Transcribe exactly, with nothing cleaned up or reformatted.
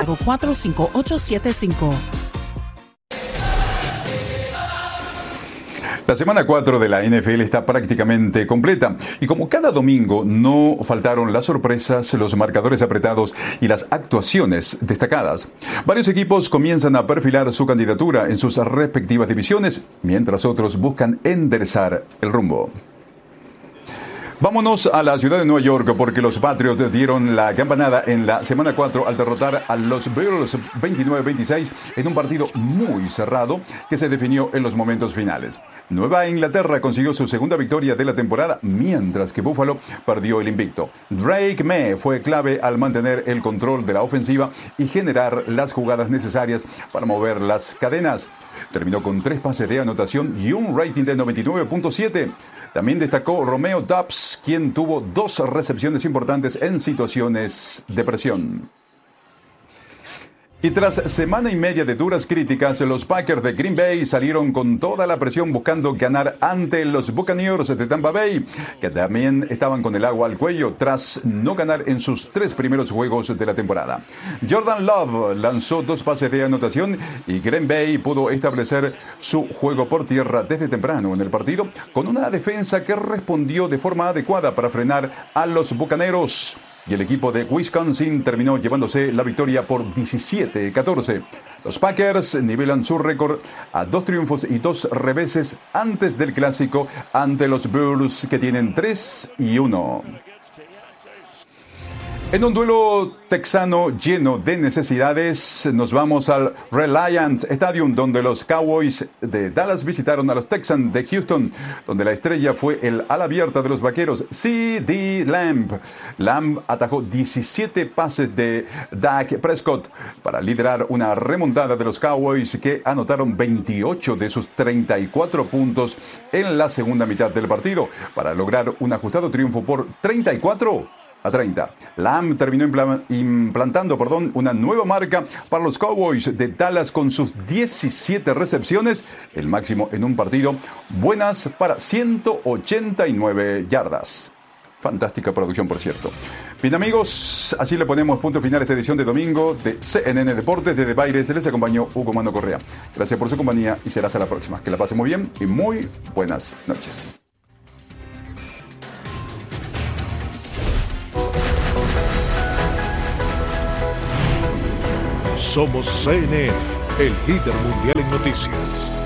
Santiago cuatro cinco ocho siete cinco. La semana cuatro de la N F L está prácticamente completa y como cada domingo no faltaron las sorpresas, los marcadores apretados y las actuaciones destacadas. Varios equipos comienzan a perfilar su candidatura en sus respectivas divisiones, mientras otros buscan enderezar el rumbo. Vámonos a la ciudad de Nueva York porque los Patriots dieron la campanada en la semana cuatro al derrotar a los Bills veintinueve a veintiséis en un partido muy cerrado que se definió en los momentos finales. Nueva Inglaterra consiguió su segunda victoria de la temporada, mientras que Buffalo perdió el invicto. Drake May fue clave al mantener el control de la ofensiva y generar las jugadas necesarias para mover las cadenas. Terminó con tres pases de anotación y un rating de noventa y nueve punto siete. También destacó Romeo Doubs, quien tuvo dos recepciones importantes en situaciones de presión. Y tras semana y media de duras críticas, los Packers de Green Bay salieron con toda la presión buscando ganar ante los Buccaneers de Tampa Bay, que también estaban con el agua al cuello tras no ganar en sus tres primeros juegos de la temporada. Jordan Love lanzó dos pases de anotación y Green Bay pudo establecer su juego por tierra desde temprano en el partido, con una defensa que respondió de forma adecuada para frenar a los Bucaneros. Y el equipo de Wisconsin terminó llevándose la victoria por diecisiete a catorce. Los Packers nivelan su récord a dos triunfos y dos reveses antes del clásico ante los Bills, que tienen tres y uno. En un duelo texano lleno de necesidades, nos vamos al Reliant Stadium, donde los Cowboys de Dallas visitaron a los Texans de Houston, donde la estrella fue el ala abierta de los Vaqueros, C D Lamb. Lamb atajó diecisiete pases de Dak Prescott para liderar una remontada de los Cowboys, que anotaron veintiocho de sus treinta y cuatro puntos en la segunda mitad del partido, para lograr un ajustado triunfo por treinta y cuatro a treinta. Lamb terminó impla- implantando perdón, una nueva marca para los Cowboys de Dallas con sus diecisiete recepciones, el máximo en un partido, buenas para ciento ochenta y nueve yardas. Fantástica producción, por cierto. Bien, amigos, así le ponemos punto final a esta edición de domingo de C N N Deportes. Desde Baires les acompañó Hugo Mando Correa. Gracias por su compañía y será hasta la próxima. Que la pasen muy bien y muy buenas noches. Somos C N N, el líder mundial en noticias.